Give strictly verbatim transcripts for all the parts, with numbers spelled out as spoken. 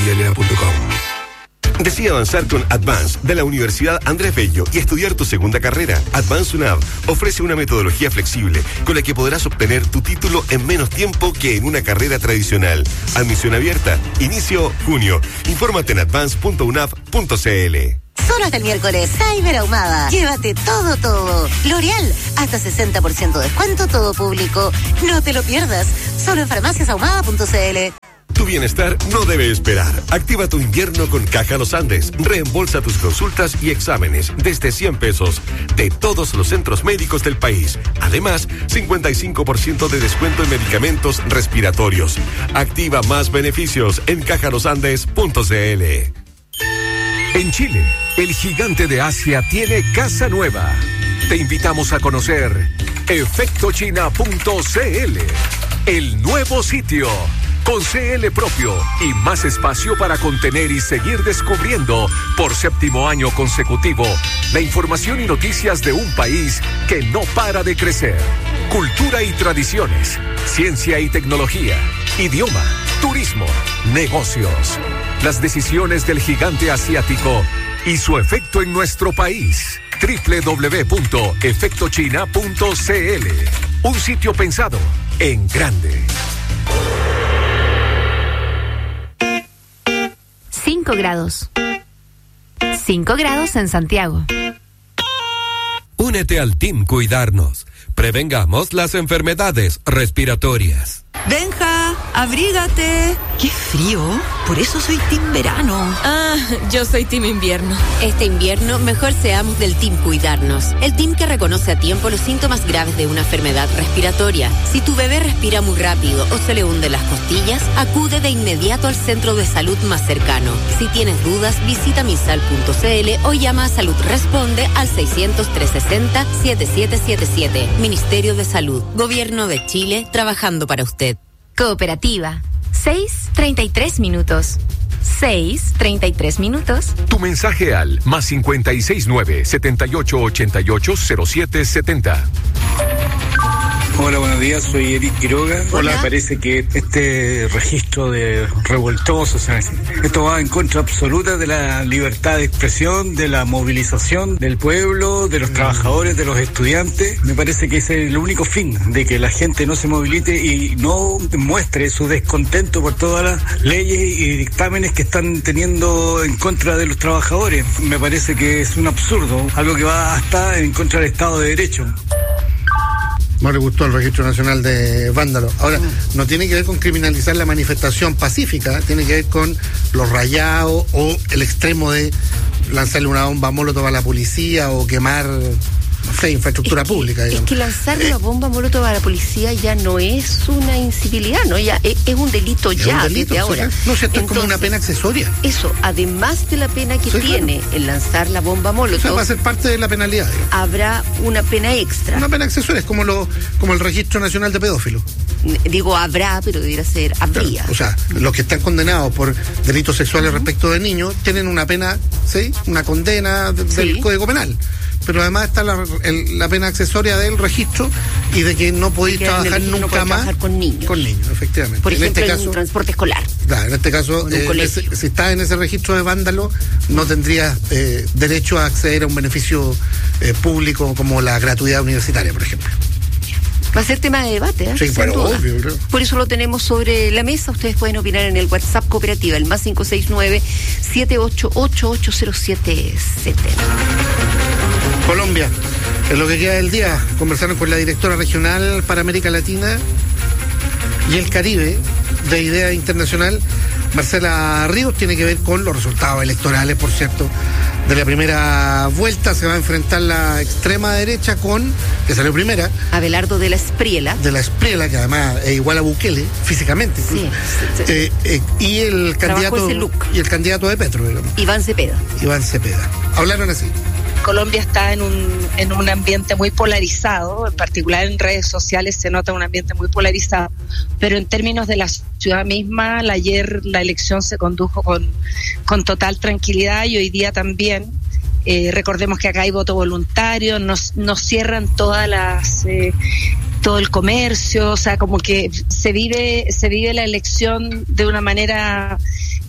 l a punto com. Decide avanzar con Advance de la Universidad Andrés Bello y estudiar tu segunda carrera. Advance UNAV ofrece una metodología flexible con la que podrás obtener tu título en menos tiempo que en una carrera tradicional. Admisión abierta. Inicio junio. Infórmate en advance punto u n a v punto c l. Solo hasta el miércoles, Cyber Ahumada. Llévate todo, todo. L'Oreal, hasta sesenta por ciento de descuento, todo público. No te lo pierdas. Solo en farmacias ahumada punto c l. Tu bienestar no debe esperar. Activa tu invierno con Caja Los Andes. Reembolsa tus consultas y exámenes desde cien pesos de todos los centros médicos del país. Además, cincuenta y cinco por ciento de descuento en medicamentos respiratorios. Activa más beneficios en caja los andes punto c l. En Chile, el gigante de Asia tiene casa nueva. Te invitamos a conocer efecto china punto c l, el nuevo sitio. Con C L propio y más espacio para contener y seguir descubriendo por séptimo año consecutivo la información y noticias de un país que no para de crecer. Cultura y tradiciones, ciencia y tecnología, idioma, turismo, negocios. Las decisiones del gigante asiático y su efecto en nuestro país. doble u doble u doble u punto efecto china punto c l. Un sitio pensado en grande. cinco grados. cinco grados en Santiago. Únete al Team Cuidarnos. Prevengamos las enfermedades respiratorias. Benja, abrígate. ¡Qué frío! Por eso soy Team Verano. Ah, yo soy Team Invierno. Este invierno, mejor seamos del Team Cuidarnos. El team que reconoce a tiempo los síntomas graves de una enfermedad respiratoria. Si tu bebé respira muy rápido o se le hunden las costillas, acude de inmediato al centro de salud más cercano. Si tienes dudas, visita misal punto c l o llama a Salud Responde al seiscientos, trescientos sesenta, setenta y siete setenta y siete. Ministerio de Salud. Gobierno de Chile, trabajando para usted. Cooperativa. seis treinta y tres minutos. seis treinta y tres minutos. Tu mensaje al más cincuenta y seis nueve, setenta y ocho ochenta y ocho cero siete setenta. Hola, buenos días, soy Eric Quiroga. Hola. Me parece que este registro de revoltosos, o sea, esto va en contra absoluta de la libertad de expresión, de la movilización del pueblo, de los trabajadores, de los estudiantes. Me parece que ese es el único fin, de que la gente no se movilice y no muestre su descontento por todas las leyes y dictámenes que están teniendo en contra de los trabajadores. Me parece que es un absurdo, algo que va hasta en contra del Estado de Derecho. No le gustó el Registro Nacional de Vándalos. Ahora, no tiene que ver con criminalizar la manifestación pacífica, tiene que ver con los rayados o el extremo de lanzarle una bomba molotov a la policía o quemar, no sé, infraestructura es que, pública, digamos. Es que lanzarle eh, una bomba molotov a la policía ya no es una incivilidad, ¿no? Ya es, es un delito es ya un delito, desde ahora. No, si esto es como una pena accesoria. Eso, además de la pena que sí, tiene claro. el lanzar la bomba molotov, o sea, va a ser parte de la penalidad, digamos. Habrá una pena extra. Una pena accesoria, es como lo como el Registro Nacional de Pedófilos. Digo, habrá, pero debería ser habría. Claro, o sea, los que están condenados por delitos sexuales uh-huh. respecto de niños tienen una pena, ¿sí? Una condena de, sí. del Código Penal. Pero además está la, el, la pena accesoria del registro y de que no podéis trabajar nunca no más trabajar con niños. Con niños, efectivamente. Por en ejemplo, este en caso, un transporte escolar. Claro, en este caso, en eh, ese, si estás en ese registro de vándalo, no tendrías eh, derecho a acceder a un beneficio eh, público como la gratuidad universitaria, por ejemplo. Va a ser tema de debate, ¿eh? Sí, pero obvio, creo. Por eso lo tenemos sobre la mesa. Ustedes pueden opinar en el WhatsApp Cooperativa, el más cinco seis nueve, siete ocho ocho, ocho cero siete siete. Colombia, en lo que queda del día, conversaron con la directora regional para América Latina y el Caribe de Idea Internacional, Marcela Ríos. Tiene que ver con los resultados electorales, por cierto, de la primera vuelta. Se va a enfrentar la extrema derecha con, que salió primera, Abelardo de la Espriela. De la Espriela, que además es igual a Bukele, físicamente. Sí, sí, sí. Eh, eh, y el candidato y el candidato de Petro, digamos. Iván Cepeda. Iván Cepeda. Hablaron así. Colombia está en un, en un ambiente muy polarizado, en particular en redes sociales se nota un ambiente muy polarizado, pero en términos de la ciudad misma, ayer la elección se condujo con, con total tranquilidad y hoy día también. Eh, recordemos que acá hay voto voluntario, nos, nos cierran todas las... Eh, todo el comercio, o sea, como que se vive se vive la elección de una manera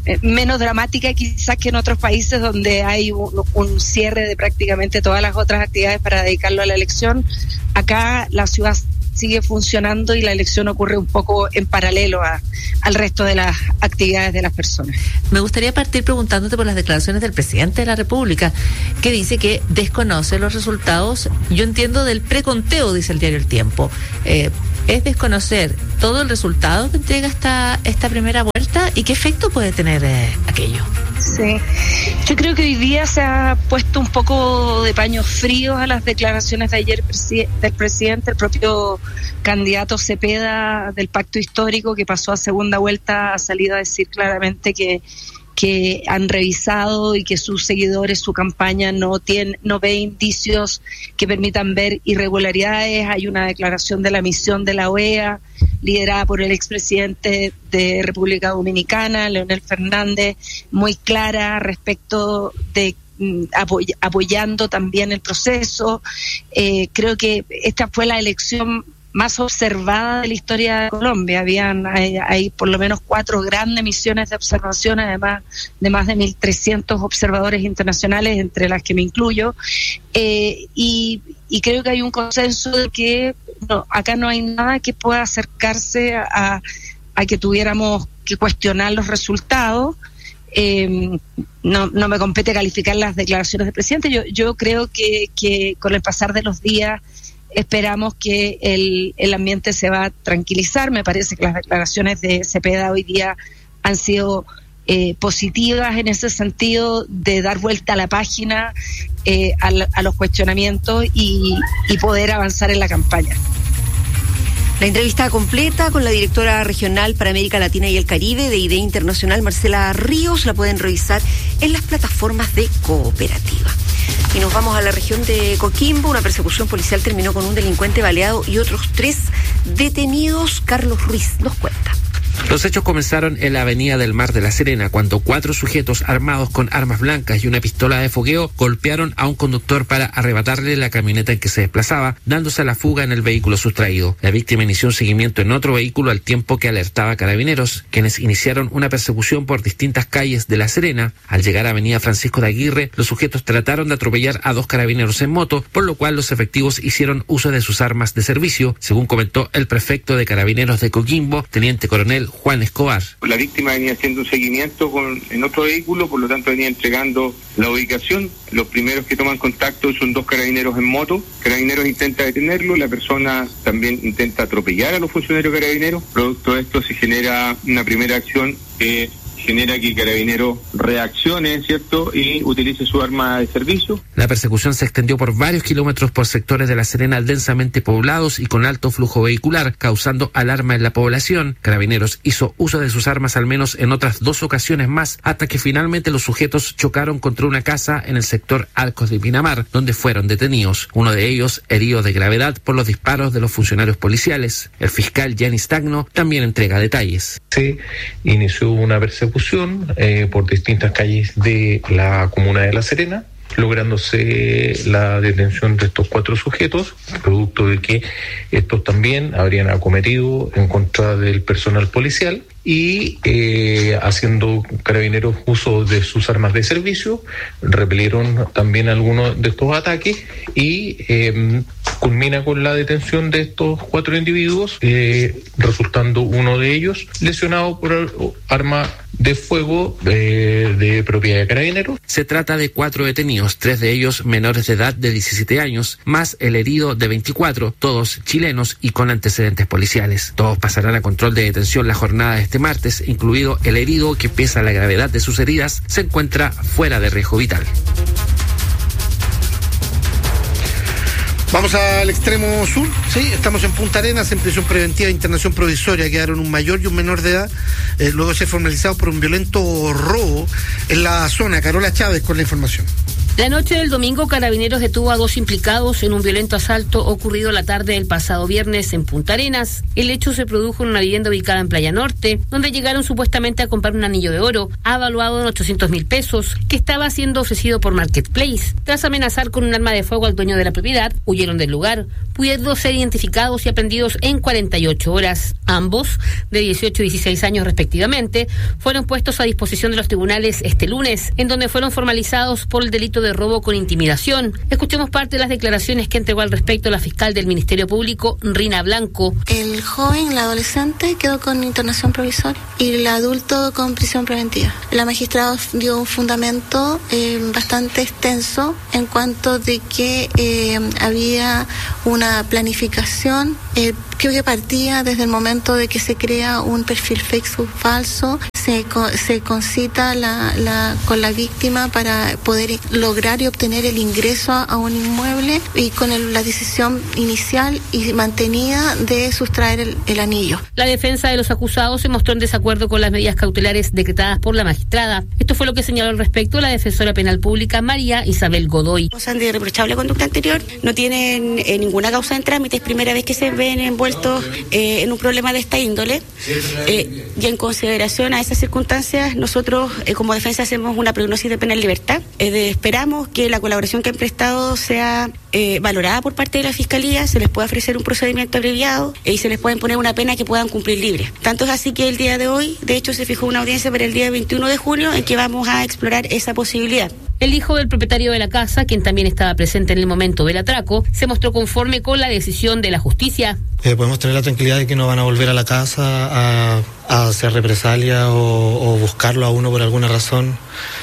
eh, menos dramática quizás que en otros países donde hay un, un cierre de prácticamente todas las otras actividades para dedicarlo a la elección. Acá la ciudad sigue funcionando y la elección ocurre un poco en paralelo a, al resto de las actividades de las personas. Me gustaría partir preguntándote por las declaraciones del presidente de la República, que dice que desconoce los resultados, yo entiendo, del preconteo, dice el diario El Tiempo. Eh, es desconocer todo el resultado que entrega esta, esta primera vuelta y qué efecto puede tener eh, aquello. Sí, yo creo que hoy día se ha puesto un poco de paños fríos a las declaraciones de ayer presi- del presidente. El propio candidato Cepeda del Pacto Histórico, que pasó a segunda vuelta, ha salido a decir claramente que que han revisado y que sus seguidores, su campaña no tiene, no ve indicios que permitan ver irregularidades. Hay una declaración de la misión de la O E A, liderada por el expresidente de República Dominicana, Leonel Fernández, muy clara respecto de apoy- apoyando también el proceso. Eh, creo que esta fue la elección más observada de la historia de Colombia. Habían hay, hay por lo menos cuatro grandes misiones de observación, además de más de mil trescientos observadores internacionales, entre las que me incluyo, eh, y, y creo que hay un consenso de que no, acá no hay nada que pueda acercarse a, a que tuviéramos que cuestionar los resultados. Eh, no, no me compete calificar las declaraciones del presidente. Yo, yo creo que, que con el pasar de los días esperamos que el, el ambiente se va a tranquilizar. Me parece que las declaraciones de Cepeda hoy día han sido eh, positivas en ese sentido de dar vuelta a la página eh, a, a los cuestionamientos y, y poder avanzar en la campaña. La entrevista completa con la directora regional para América Latina y el Caribe de I D E Internacional, Marcela Ríos, la pueden revisar en las plataformas de Cooperativa. Y nos vamos a la región de Coquimbo. Una persecución policial terminó con un delincuente baleado y otros tres detenidos. Carlos Ruiz nos cuenta. Los hechos comenzaron en la avenida del Mar de la Serena, cuando cuatro sujetos armados con armas blancas y una pistola de fogueo golpearon a un conductor para arrebatarle la camioneta en que se desplazaba, dándose a la fuga en el vehículo sustraído. La víctima inició un seguimiento en otro vehículo al tiempo que alertaba a carabineros, quienes iniciaron una persecución por distintas calles de La Serena. Al llegar a avenida Francisco de Aguirre, los sujetos trataron de atropellar a dos carabineros en moto, por lo cual los efectivos hicieron uso de sus armas de servicio, según comentó el prefecto de Carabineros de Coquimbo, teniente coronel Juan Escobar. La víctima venía haciendo un seguimiento con, en otro vehículo, por lo tanto venía entregando la ubicación. Los primeros que toman contacto son dos carabineros en moto. Carabineros intenta detenerlo, la persona también intenta atropellar a los funcionarios carabineros. Producto de esto se genera una primera acción que genera que el carabinero reaccione, ¿cierto?, y utilice su arma de servicio. La persecución se extendió por varios kilómetros por sectores de La Serena densamente poblados y con alto flujo vehicular, causando alarma en la población. Carabineros hizo uso de sus armas al menos en otras dos ocasiones más, hasta que finalmente los sujetos chocaron contra una casa en el sector Alcos de Pinamar, donde fueron detenidos. Uno de ellos herido de gravedad por los disparos de los funcionarios policiales. El fiscal Yanis Tagno también entrega detalles. Se inició una persecución Eh, por distintas calles de la comuna de La Serena, lográndose la detención de estos cuatro sujetos, producto de que estos también habrían acometido en contra del personal policial y eh, haciendo carabineros uso de sus armas de servicio, repelieron también algunos de estos ataques y eh, culmina con la detención de estos cuatro individuos, eh, resultando uno de ellos lesionado por arma de fuego eh, de propiedad de carabineros. Se trata de cuatro detenidos, tres de ellos menores de edad de diecisiete años, más el herido de veinticuatro, todos chilenos y con antecedentes policiales. Todos pasarán a control de detención la jornada de este martes, incluido el herido que, pese a la gravedad de sus heridas, se encuentra fuera de riesgo vital. Vamos al extremo sur, sí, estamos en Punta Arenas, en prisión preventiva de internación provisoria. Quedaron un mayor y un menor de edad, eh, luego de ser formalizados por un violento robo en la zona. Carola Chávez con la información. La noche del domingo, Carabineros detuvo a dos implicados en un violento asalto ocurrido la tarde del pasado viernes en Punta Arenas. El hecho se produjo en una vivienda ubicada en Playa Norte, donde llegaron supuestamente a comprar un anillo de oro, avaluado en ochocientos mil pesos, que estaba siendo ofrecido por Marketplace. Tras amenazar con un arma de fuego al dueño de la propiedad, huyeron del lugar, pudiendo ser identificados y aprehendidos en cuarenta y ocho horas. Ambos, de dieciocho y dieciséis años respectivamente, fueron puestos a disposición de los tribunales este lunes, en donde fueron formalizados por el delito de robo con intimidación. Escuchemos parte de las declaraciones que entregó al respecto la fiscal del Ministerio Público, Rina Blanco. El joven, el adolescente, quedó con internación provisoria y el adulto con prisión preventiva. La magistrada dio un fundamento eh, bastante extenso en cuanto de que eh, había una planificación eh, creo que partía desde el momento de que se crea un perfil Facebook falso, se, se concita la, la, con la víctima para poder lograr y obtener el ingreso a, a un inmueble y con el, la decisión inicial y mantenida de sustraer el, el anillo. La defensa de los acusados se mostró en desacuerdo con las medidas cautelares decretadas por la magistrada. Esto fue lo que señaló al respecto la defensora penal pública María Isabel Godoy. Gozan de reprochable conducta anterior, no tienen eh, ninguna causa en trámite, es primera vez que se ven envueltos eh, en un problema de esta índole eh, y en consideración a esas circunstancias nosotros eh, como defensa hacemos una prognosis de pena en libertad. Eh, de, esperamos que la colaboración que han prestado sea eh, valorada por parte de la Fiscalía, se les pueda ofrecer un procedimiento abreviado eh, y se les pueda imponer una pena que puedan cumplir libre. Tanto es así que el día de hoy, de hecho, se fijó una audiencia para el día veintiuno de junio en que vamos a explorar esa posibilidad. El hijo del propietario de la casa, quien también estaba presente en el momento del atraco, se mostró conforme con la decisión de la justicia. Eh, podemos tener la tranquilidad de que no van a volver a la casa a, a hacer represalia o, o buscarlo a uno por alguna razón.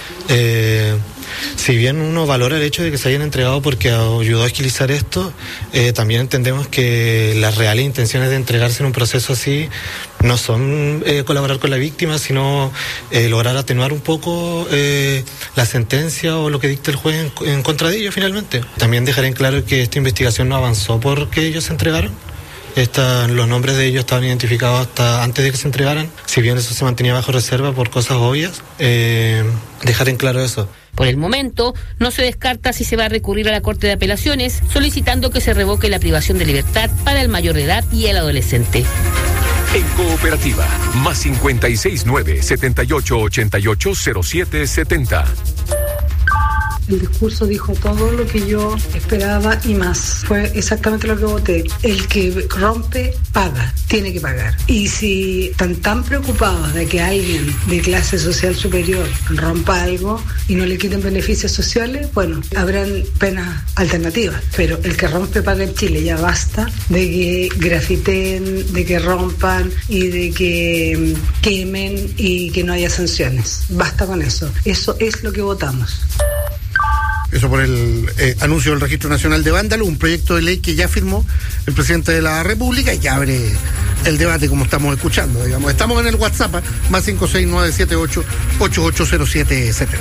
Eh, si bien uno valora el hecho de que se hayan entregado porque ayudó a agilizar esto, eh, también entendemos que las reales intenciones de entregarse en un proceso así no son eh, colaborar con la víctima, sino eh, lograr atenuar un poco eh, la sentencia o lo que dicta el juez en, en contra de ellos finalmente. También dejar en claro que esta investigación no avanzó porque ellos se entregaron. Esta, los nombres de ellos estaban identificados hasta antes de que se entregaran, si bien eso se mantenía bajo reserva por cosas obvias, eh, dejar en claro eso. Por el momento, no se descarta si se va a recurrir a la Corte de Apelaciones, solicitando que se revoque la privación de libertad para el mayor de edad y el adolescente. En Cooperativa, más cincuenta y seis nueve, setenta y ocho ochenta y ocho cero siete setenta. El discurso dijo todo lo que yo esperaba y más. Fue exactamente lo que voté. El que rompe, paga, tiene que pagar. Y si están tan preocupados de que alguien de clase social superior rompa algo y no le quiten beneficios sociales, bueno, habrán penas alternativas. Pero el que rompe, paga en Chile. Ya basta de que grafiten, de que rompan y de que quemen y que no haya sanciones. Basta con eso. Eso es lo que votamos. Eso por el eh, anuncio del Registro Nacional de Vándalos, un proyecto de ley que ya firmó el presidente de la República y que abre el debate como estamos escuchando, digamos. Estamos en el WhatsApp, ¿eh? Más cinco seis nueve siete ocho ocho ocho cero siete setenta.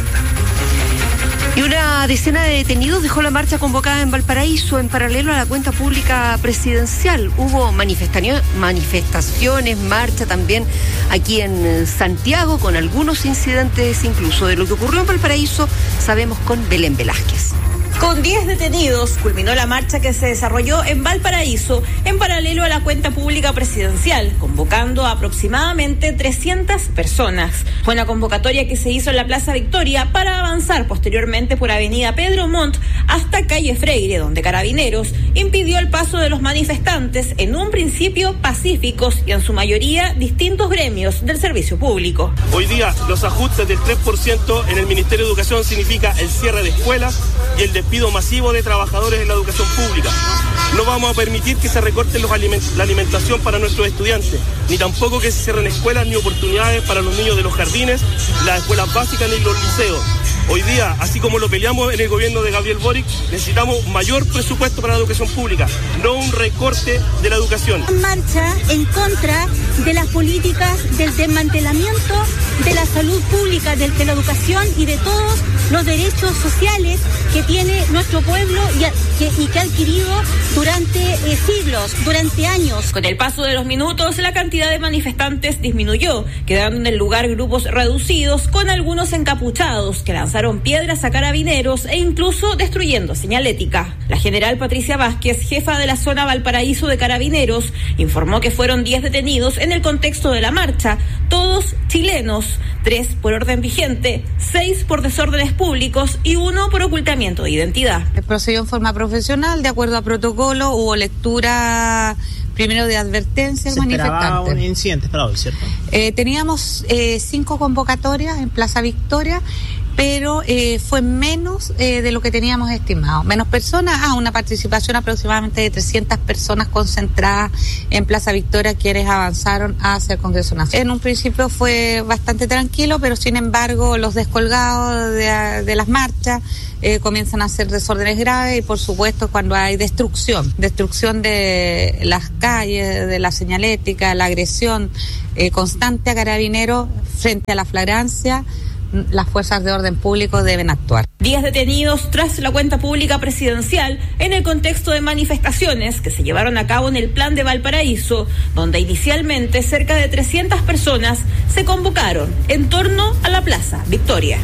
Y una decena de detenidos dejó la marcha convocada en Valparaíso en paralelo a la cuenta pública presidencial. Hubo manifestaciones, marcha también aquí en Santiago, con algunos incidentes incluso. De lo que ocurrió en Valparaíso sabemos con Belén Velázquez. Con diez detenidos culminó la marcha que se desarrolló en Valparaíso en paralelo a la cuenta pública presidencial, convocando a aproximadamente trescientas personas. Fue una convocatoria que se hizo en la Plaza Victoria para avanzar posteriormente por Avenida Pedro Montt hasta Calle Freire, donde Carabineros impidió el paso de los manifestantes, en un principio pacíficos y en su mayoría distintos gremios del servicio público. Hoy día los ajustes del tres por ciento en el Ministerio de Educación significa el cierre de escuelas y el despido masivo de trabajadores en la educación pública. No vamos a permitir que se recorten los aliment- la alimentación para nuestros estudiantes, ni tampoco que se cierren escuelas ni oportunidades para los niños de los jardines, las escuelas básicas ni los liceos. Hoy día, así como lo peleamos en el gobierno de Gabriel Boric, necesitamos mayor presupuesto para la educación pública, no un recorte de la educación. Marcha en contra de las políticas del desmantelamiento de la salud pública, de, de la educación y de todos los derechos sociales que tiene nuestro pueblo y, a, que, y que ha adquirido durante eh, siglos, durante años. Con el paso de los minutos, la cantidad de manifestantes disminuyó, quedando en el lugar grupos reducidos con algunos encapuchados que lanzaron lanzaron piedras a carabineros e incluso destruyendo señalética. La general Patricia Vázquez, jefa de la zona Valparaíso de Carabineros, informó que fueron diez detenidos en el contexto de la marcha, todos chilenos, tres por orden vigente, seis por desórdenes públicos y uno por ocultamiento de identidad. Procedió en forma profesional, de acuerdo a protocolo, hubo lectura primero de advertencia al manifestante. Un incidente esperado, ¿cierto? Eh, teníamos eh, cinco convocatorias en Plaza Victoria, pero eh, fue menos eh, de lo que teníamos estimado. Menos personas, ah, una participación aproximadamente de trescientas personas concentradas en Plaza Victoria, quienes avanzaron hacia el Congreso Nacional. En un principio fue bastante tranquilo, pero sin embargo los descolgados de, de las marchas eh, comienzan a hacer desórdenes graves y por supuesto cuando hay destrucción, destrucción de las calles, de la señalética, la agresión eh, constante a carabineros frente a la flagrancia, las fuerzas de orden público deben actuar. Diez detenidos tras la cuenta pública presidencial en el contexto de manifestaciones que se llevaron a cabo en el Plan de Valparaíso, donde inicialmente cerca de trescientas personas se convocaron en torno a la Plaza Victoria.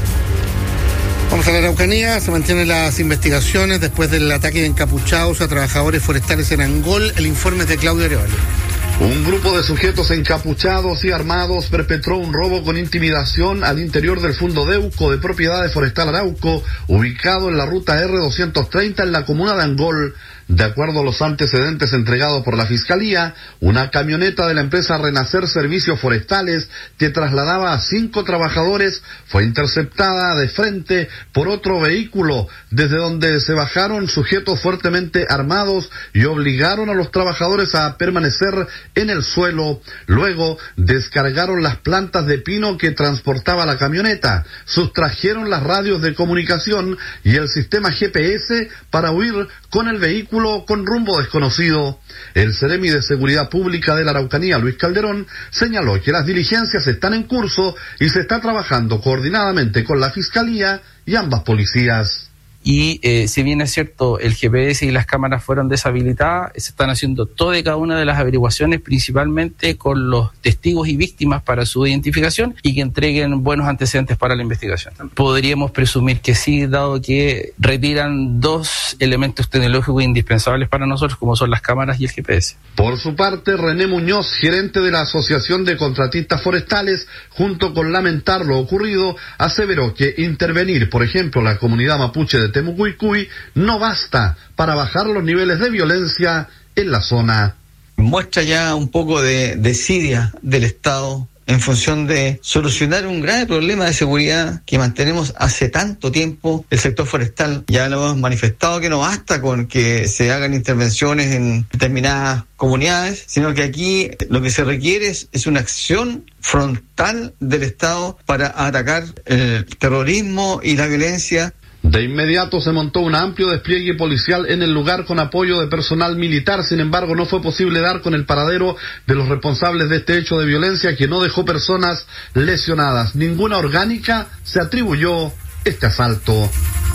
Vamos a la Araucanía. Se mantienen las investigaciones después del ataque de encapuchados a trabajadores forestales en Angol. El informe es de Claudio Arevalo. Un grupo de sujetos encapuchados y armados perpetró un robo con intimidación al interior del Fundo Deuco de propiedad de Forestal Arauco, ubicado en la ruta R doscientos treinta en la comuna de Angol. De acuerdo a los antecedentes entregados por la Fiscalía, una camioneta de la empresa Renacer Servicios Forestales que trasladaba a cinco trabajadores fue interceptada de frente por otro vehículo, desde donde se bajaron sujetos fuertemente armados y obligaron a los trabajadores a permanecer en el suelo. Luego descargaron las plantas de pino que transportaba la camioneta, sustrajeron las radios de comunicación y el sistema G P S para huir con el vehículo con rumbo desconocido. El Seremi de Seguridad Pública de la Araucanía, Luis Calderón, señaló que las diligencias están en curso y se está trabajando coordinadamente con la Fiscalía y ambas policías. Y eh, si bien es cierto, el G P S y las cámaras fueron deshabilitadas, se están haciendo toda y cada una de las averiguaciones, principalmente con los testigos y víctimas para su identificación y que entreguen buenos antecedentes para la investigación. Podríamos presumir que sí, dado que retiran dos elementos tecnológicos indispensables para nosotros, como son las cámaras y el G P S. Por su parte, René Muñoz, gerente de la Asociación de Contratistas Forestales, junto con lamentar lo ocurrido, aseveró que intervenir, por ejemplo, la comunidad mapuche de Temucuicui no basta para bajar los niveles de violencia en la zona. Muestra ya un poco de desidia del Estado en función de solucionar un grave problema de seguridad que mantenemos hace tanto tiempo. El sector forestal ya lo hemos manifestado que no basta con que se hagan intervenciones en determinadas comunidades, sino que aquí lo que se requiere es, es una acción frontal del Estado para atacar el terrorismo y la violencia. De inmediato se montó un amplio despliegue policial en el lugar con apoyo de personal militar. Sin embargo, no fue posible dar con el paradero de los responsables de este hecho de violencia que no dejó personas lesionadas. Ninguna orgánica se atribuyó este asalto.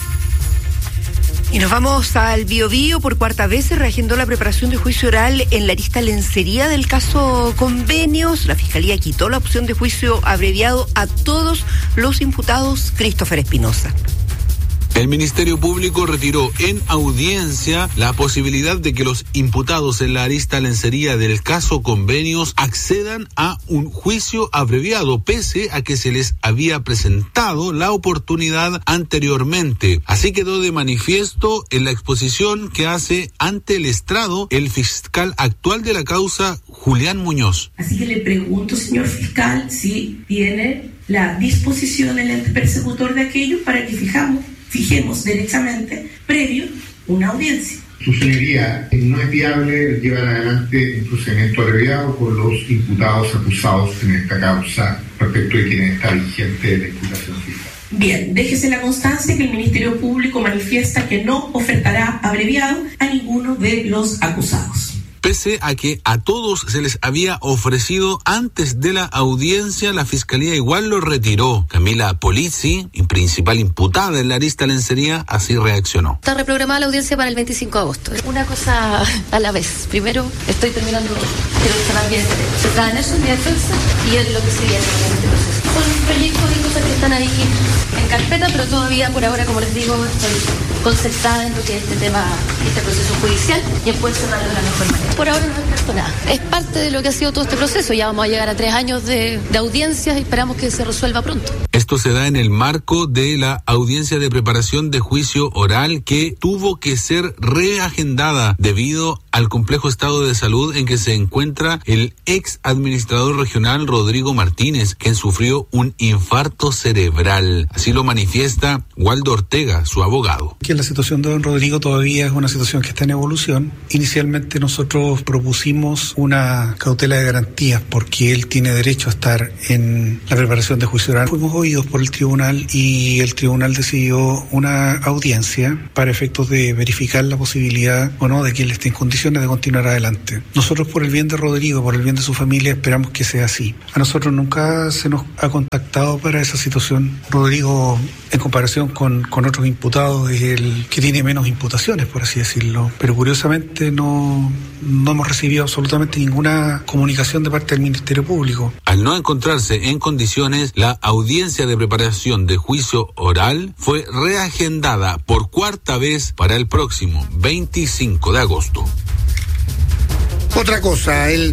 Y nos vamos al Biobío. Por cuarta vez se reagendó la preparación de juicio oral en la arista Lencería del caso Convenios. La Fiscalía quitó la opción de juicio abreviado a todos los imputados. Christopher Espinosa. El Ministerio Público retiró en audiencia la posibilidad de que los imputados en la arista Lencería del caso Convenios accedan a un juicio abreviado, pese a que se les había presentado la oportunidad anteriormente. Así quedó de manifiesto en la exposición que hace ante el estrado el fiscal actual de la causa, Julián Muñoz. Así que le pregunto, señor fiscal, si tiene la disposición el ente persecutor de aquello para que fijamos Fijemos derechamente, previo, una audiencia. Su señoría, no es viable llevar adelante un procedimiento abreviado con los imputados acusados en esta causa respecto de quien está vigente la imputación fiscal. Bien, déjese la constancia que el Ministerio Público manifiesta que no ofertará abreviado a ninguno de los acusados. Pese a que a todos se les había ofrecido antes de la audiencia, la Fiscalía igual lo retiró. Camila Polizzi, principal imputada en la arista Lencería, así reaccionó. Está reprogramada la audiencia para el veinticinco de agosto. Una cosa a la vez. Primero, estoy terminando, quiero estar bien. Se traen eso en mi defensa y es lo que sigue en este proceso. Son proyectos y cosas que están ahí en carpeta, pero todavía por ahora, como les digo, estoy concentrada en lo que es este tema, este proceso judicial y en poder cerrarlo de la mejor manera. Por ahora no descarto nada. Es parte de lo que ha sido todo este proceso. Ya vamos a llegar a tres años de, de audiencias y esperamos que se resuelva pronto. Esto se da en el marco de la audiencia de preparación de juicio oral que tuvo que ser reagendada debido al complejo estado de salud en que se encuentra el ex administrador regional Rodrigo Martínez, quien sufrió un infarto cerebral. Así lo manifiesta Waldo Ortega, su abogado. Que la situación de don Rodrigo todavía es una situación que está en evolución. Inicialmente nosotros propusimos una cautela de garantías porque él tiene derecho a estar en la preparación de juicio oral. Fuimos oídos por el tribunal y el tribunal decidió una audiencia para efectos de verificar la posibilidad o no de que él esté en condiciones de continuar adelante. Nosotros, por el bien de Rodrigo, por el bien de su familia, esperamos que sea así. A nosotros nunca se nos ha contactado para esa situación. Rodrigo, en comparación con, con otros imputados, es el que tiene menos imputaciones, por así decirlo. Pero curiosamente no, no hemos recibido absolutamente ninguna comunicación de parte del Ministerio Público. Al no encontrarse en condiciones, la audiencia de preparación de juicio oral fue reagendada por cuarta vez para el próximo veinticinco de agosto. Otra cosa, el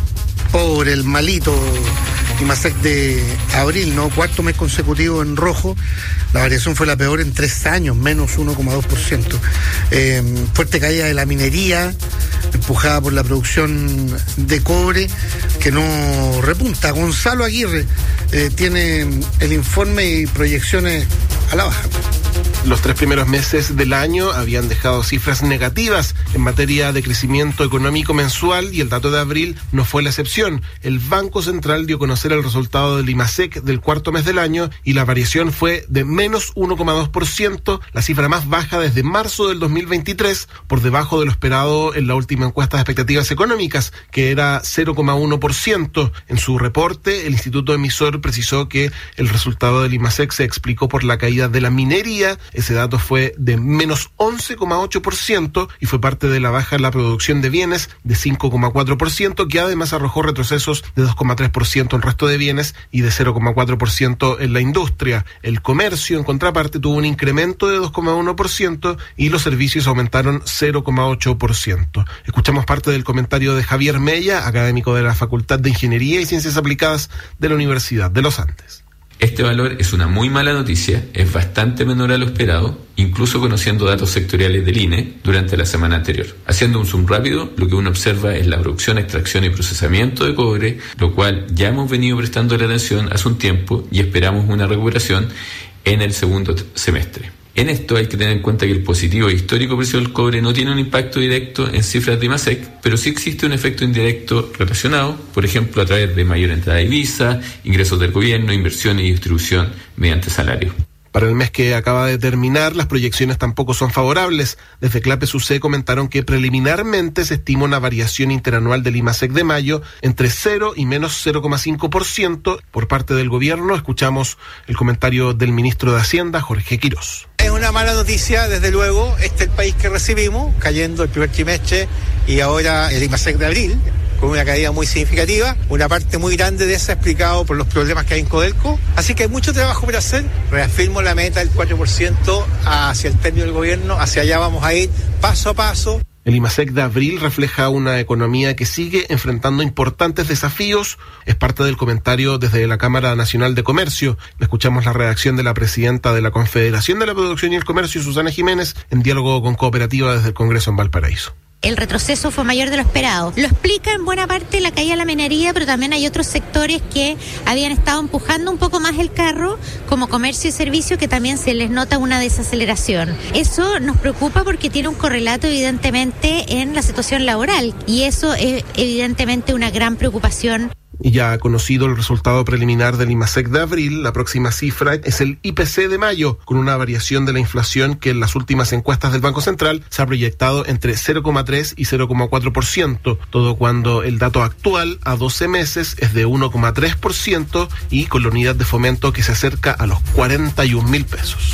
pobre, el malito IMASEC de abril, ¿no? Cuarto mes consecutivo en rojo. La variación fue la peor en tres años, menos uno coma dos por ciento. Eh, fuerte caída de la minería, empujada por la producción de cobre, que no repunta. Gonzalo Aguirre eh, tiene el informe y proyecciones a la baja. Los tres primeros meses del año habían dejado cifras negativas en materia de crecimiento económico mensual y el dato de abril no fue la excepción. El Banco Central dio a conocer el resultado del IMASEC del cuarto mes del año y la variación fue de menos uno coma dos por ciento, la cifra más baja desde marzo del dos mil veintitrés, por debajo de lo esperado en la última encuesta de expectativas económicas, que era cero coma uno por ciento. En su reporte, el Instituto Emisor precisó que el resultado del IMASEC se explicó por la caída de la minería. Ese dato fue de menos once coma ocho por ciento y fue parte de la baja en la producción de bienes de cinco coma cuatro por ciento, que además arrojó retrocesos de dos coma tres por ciento en resto de bienes y de cero coma cuatro por ciento en la industria. El comercio, en contraparte, tuvo un incremento de dos coma uno por ciento y los servicios aumentaron cero coma ocho por ciento. Escuchamos parte del comentario de Javier Mella, académico de la Facultad de Ingeniería y Ciencias Aplicadas de la Universidad de los Andes. Este valor es una muy mala noticia, es bastante menor a lo esperado, incluso conociendo datos sectoriales del I N E durante la semana anterior. Haciendo un zoom rápido, lo que uno observa es la producción, extracción y procesamiento de cobre, lo cual ya hemos venido prestando la atención hace un tiempo y esperamos una recuperación en el segundo semestre. En esto hay que tener en cuenta que el positivo histórico precio del cobre no tiene un impacto directo en cifras de IMASEC, pero sí existe un efecto indirecto relacionado, por ejemplo, a través de mayor entrada de divisa, ingresos del gobierno, inversión y distribución mediante salario. Para el mes que acaba de terminar, las proyecciones tampoco son favorables. Desde Clapes U C comentaron que preliminarmente se estima una variación interanual del IMASEC de mayo entre cero y menos cero coma cinco por ciento. Por parte del gobierno, escuchamos el comentario del ministro de Hacienda, Jorge Quirós. Es una mala noticia, desde luego. Este es el país que recibimos, cayendo el primer trimestre y ahora el IMASEC de abril, con una caída muy significativa, una parte muy grande de esa explicado por los problemas que hay en Codelco. Así que hay mucho trabajo por hacer. Reafirmo la meta del cuatro por ciento hacia el término del gobierno, hacia allá vamos a ir paso a paso. El IMASEC de abril refleja una economía que sigue enfrentando importantes desafíos. Es parte del comentario desde la Cámara Nacional de Comercio. Escuchamos la redacción de la presidenta de la Confederación de la Producción y el Comercio, Susana Jiménez, en diálogo con Cooperativa desde el Congreso en Valparaíso. El retroceso fue mayor de lo esperado. Lo explica en buena parte la caída de la minería, pero también hay otros sectores que habían estado empujando un poco más el carro, como comercio y servicio, que también se les nota una desaceleración. Eso nos preocupa porque tiene un correlato evidentemente en la situación laboral y eso es evidentemente una gran preocupación. Y ya ha conocido el resultado preliminar del IMASEC de abril, la próxima cifra es el I P C de mayo, con una variación de la inflación que en las últimas encuestas del Banco Central se ha proyectado entre cero coma tres y cero coma cuatro por ciento, todo cuando el dato actual a doce meses es de uno coma tres por ciento y con la unidad de fomento que se acerca a los cuarenta y un mil pesos.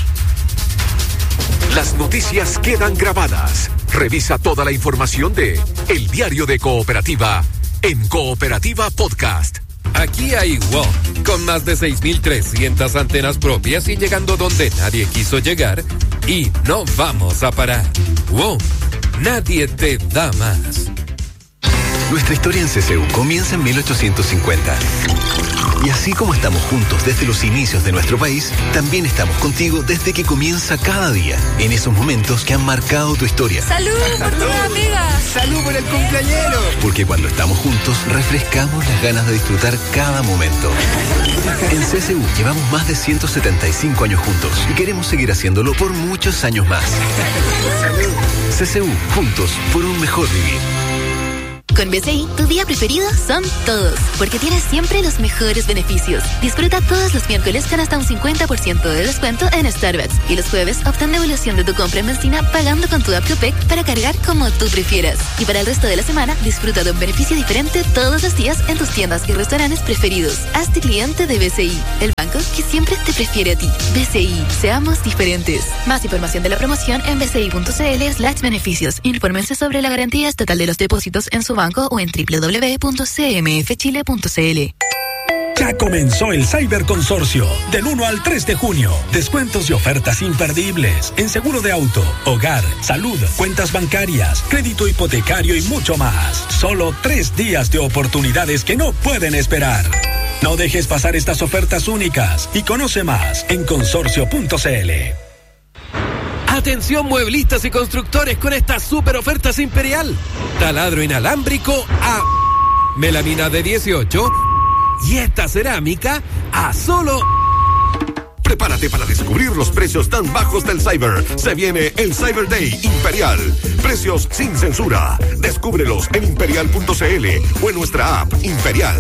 Las noticias quedan grabadas. Revisa toda la información de El Diario de Cooperativa en Cooperativa Podcast. Aquí hay WOM, con más de seis mil trescientas antenas propias y llegando donde nadie quiso llegar, y no vamos a parar. WOM, nadie te da más. Nuestra historia en C C U comienza en mil ochocientos cincuenta. Y así como estamos juntos desde los inicios de nuestro país, también estamos contigo desde que comienza cada día, en esos momentos que han marcado tu historia. ¡Salud por tu amiga! ¡Salud por el cumpleañero! Porque cuando estamos juntos, refrescamos las ganas de disfrutar cada momento. En C C U llevamos más de ciento setenta y cinco años juntos y queremos seguir haciéndolo por muchos años más. C C U, juntos por un mejor vivir. Con B C I, tu día preferido son todos, porque tienes siempre los mejores beneficios. Disfruta todos los miércoles con hasta un cincuenta por ciento de descuento en Starbucks y los jueves obtén devolución de tu compra en benzina pagando con tu app Copec para cargar como tú prefieras. Y para el resto de la semana, disfruta de un beneficio diferente todos los días en tus tiendas y restaurantes preferidos. Hazte cliente de B C I, el banco que siempre te prefiere a ti. B C I, seamos diferentes. Más información de la promoción en bci.cl slash beneficios. Infórmense sobre la garantía estatal de los depósitos en su banco o en doble u doble u doble u punto c m f chile punto c l. Ya comenzó el Cyber Consorcio, del uno al tres de junio. Descuentos y ofertas imperdibles en seguro de auto, hogar, salud, cuentas bancarias, crédito hipotecario y mucho más. Solo tres días de oportunidades que no pueden esperar. No dejes pasar estas ofertas únicas y conoce más en consorcio punto c l. Atención mueblistas y constructores con estas super ofertas Imperial. Taladro inalámbrico a melamina de dieciocho y esta cerámica a solo... Prepárate para descubrir los precios tan bajos del Cyber. Se viene el Cyber Day Imperial. Precios sin censura. Descúbrelos en imperial punto c l o en nuestra app Imperial.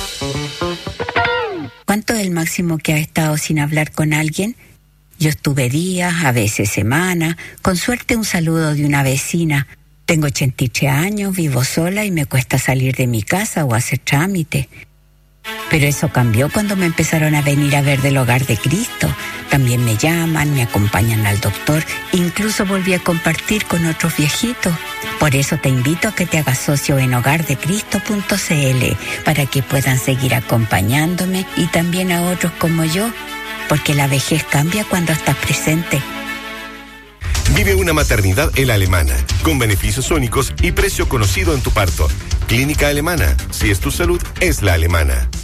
¿Cuánto es el máximo que has estado sin hablar con alguien? Yo estuve días, a veces semanas, con suerte un saludo de una vecina. Tengo ochenta y tres años, vivo sola y me cuesta salir de mi casa o hacer trámite. Pero eso cambió cuando me empezaron a venir a ver del Hogar de Cristo. También me llaman, me acompañan al doctor, incluso volví a compartir con otros viejitos. Por eso te invito a que te hagas socio en hogar de cristo punto c l para que puedan seguir acompañándome y también a otros como yo. Porque la vejez cambia cuando estás presente. Vive una maternidad en la Alemana, con beneficios únicos y precio conocido en tu parto. Clínica Alemana, si es tu salud, es la Alemana.